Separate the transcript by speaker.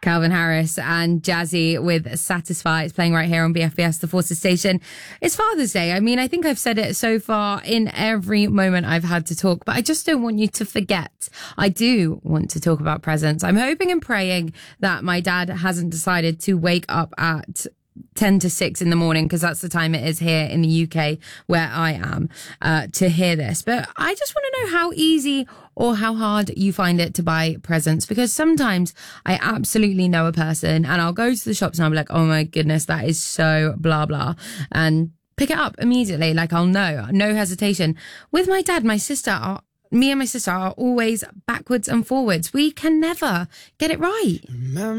Speaker 1: Calvin Harris and Jazzy with Satisfy. It's playing right here on BFBS, the Forces station. It's Father's Day. I mean, I think I've said it so far in every moment I've had to talk, but I just don't want you to forget. I do want to talk about presents. I'm hoping and praying that my dad hasn't decided to wake up at 10 to 6 in the morning, because that's the time it is here in the UK where I am, to hear this. But I just want to know how easy or how hard you find it to buy presents, because sometimes I absolutely know a person and I'll go to the shops and I'll be like, oh my goodness, that is so blah blah, and pick it up immediately. Like, I'll know, no hesitation. With my dad, me and my sister are always backwards and forwards. We can never get it right.